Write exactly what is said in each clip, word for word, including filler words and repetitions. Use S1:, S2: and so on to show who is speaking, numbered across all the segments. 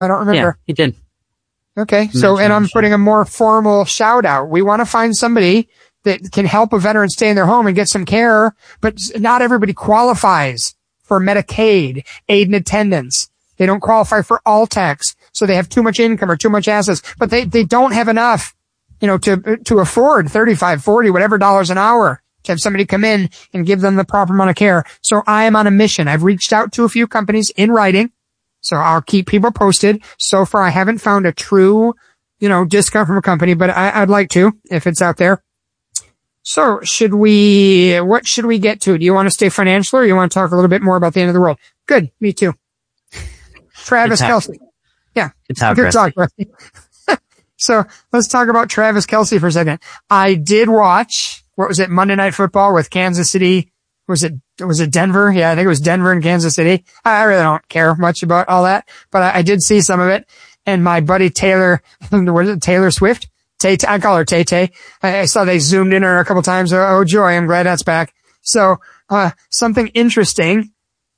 S1: I don't remember.
S2: Yeah, he did.
S1: Okay. So, and I'm putting a more formal shout out. We want to find somebody that can help a veteran stay in their home and get some care, but not everybody qualifies for Medicaid, aid and attendance. They don't qualify for All-Tax, so they have too much income or too much assets, but they, they don't have enough, you know, to, to afford thirty-five, forty, whatever dollars an hour to have somebody come in and give them the proper amount of care. So I am on a mission. I've reached out to a few companies in writing, so I'll keep people posted. So far, I haven't found a true, you know, discount from a company, but I, I'd like to if it's out there. So should we, what should we get to? Do you want to stay financial or you want to talk a little bit more about the end of the world? Good. Me too. Travis Kelce. Yeah.
S2: It's how
S1: good talk, Rusty. So let's talk about Travis Kelce for a second. I did watch, what was it, Monday Night Football with Kansas City. Was it, was it Denver? Yeah, I think it was Denver and Kansas City. I really don't care much about all that, but I, I did see some of it. And my buddy Taylor, what is it, Taylor Swift? Tay, I call her Tay Tay. I, I saw they zoomed in on her a couple times. Oh, oh joy, I'm glad that's back. So, uh, something interesting.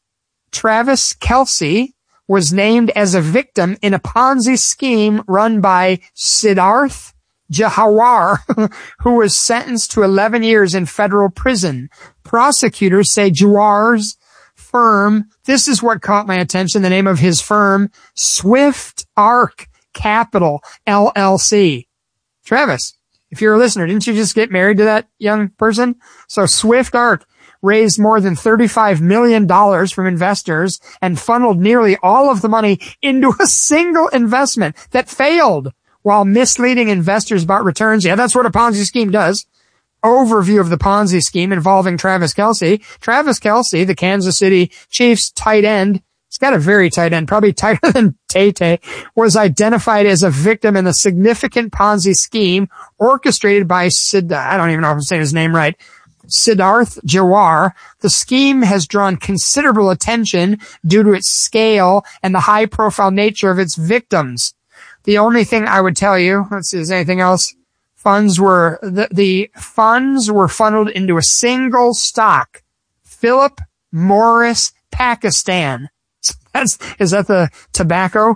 S1: Travis Kelce was named as a victim in a Ponzi scheme run by Siddharth Jawahar, who was sentenced to eleven years in federal prison. Prosecutors say Jawahar's firm, this is what caught my attention, the name of his firm, Swift Arc Capital, L L C. Travis, if you're a listener, didn't you just get married to that young person? So Swift Arc raised more than thirty-five million dollars from investors and funneled nearly all of the money into a single investment that failed while misleading investors about returns. Yeah, that's what a Ponzi scheme does. Overview of the Ponzi scheme involving Travis Kelce. Travis Kelce, the Kansas City Chiefs tight end, he's got a very tight end, probably tighter than Tay-Tay, was identified as a victim in the significant Ponzi scheme orchestrated by Sid, I don't even know if I'm saying his name right, Siddharth Jawahar. The scheme has drawn considerable attention due to its scale and the high-profile nature of its victims. The only thing I would tell you, let's see, is there anything else? Funds were, the, the funds were funneled into a single stock. Philip Morris Pakistan. That's, is that the tobacco?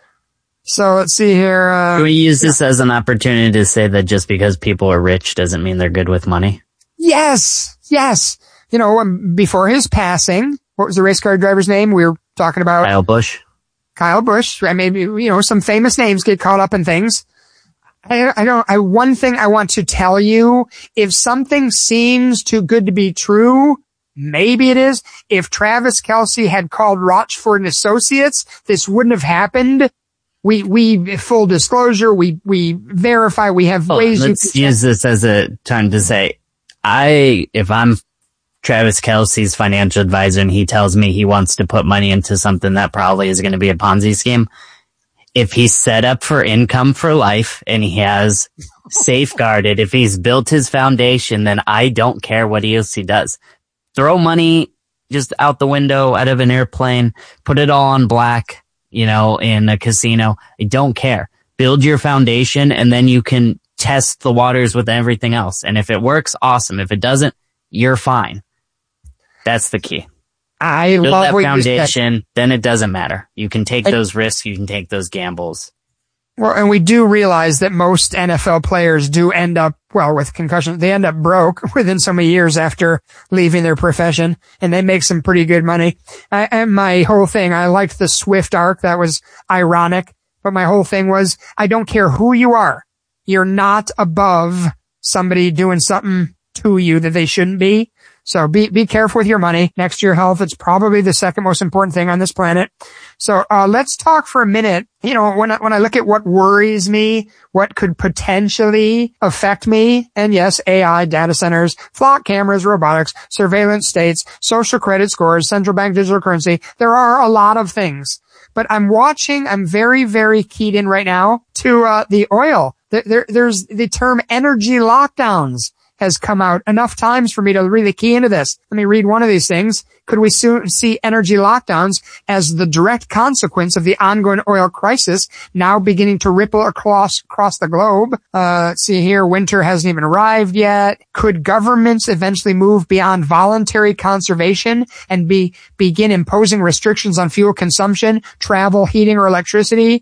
S1: So let's see here. Uh,
S2: Can we use this yeah. as an opportunity to say that just because people are rich doesn't mean they're good with money?
S1: Yes, yes. You know, um, before his passing, what was the race car driver's name? We were talking about
S2: Kyle Busch.
S1: Kyle Busch. I maybe, you know, some famous names get caught up in things. I, I don't, I, one thing I want to tell you, if something seems too good to be true, maybe it is. If Travis Kelce had called Rochford and Associates, this wouldn't have happened. We, we, full disclosure, we, we verify, we have
S2: well,
S1: ways.
S2: Let's use this as a time to say, I, if I'm Travis Kelce's financial advisor and he tells me he wants to put money into something that probably is going to be a Ponzi scheme, if he's set up for income for life and he has safeguarded, if he's built his foundation, then I don't care what else he does. Throw money just out the window out of an airplane, put it all on black, you know, in a casino. I don't care. Build your foundation and then you can test the waters with everything else. And if it works, awesome. If it doesn't, you're fine. That's the key.
S1: I
S2: Build
S1: love
S2: that
S1: what
S2: foundation,
S1: you said.
S2: then it doesn't matter. You can take
S1: I,
S2: those risks, you can take those gambles.
S1: Well, and we do realize that most N F L players do end up, well, with concussion, they end up broke within so many years after leaving their profession, and they make some pretty good money. I, and my whole thing, I liked the Swift Arc. That was ironic, but my whole thing was, I don't care who you are. You're not above somebody doing something to you that they shouldn't be. So be, be careful with your money. Next to your health, it's probably the second most important thing on this planet. So, uh, let's talk for a minute. You know, when I, when I look at what worries me, what could potentially affect me, and yes, A I, data centers, flock cameras, robotics, surveillance states, social credit scores, central bank digital currency. There are a lot of things, but I'm watching, I'm very, very keyed in right now to, uh, the oil. There, there, there's the term energy lockdowns. has come out enough times for me to really key into this. Let me read one of these things. Could we soon see energy lockdowns as the direct consequence of the ongoing oil crisis now beginning to ripple across across the globe? Uh, let's see here. Winter hasn't even arrived yet. Could governments eventually move beyond voluntary conservation and be begin imposing restrictions on fuel consumption, travel, heating, or electricity?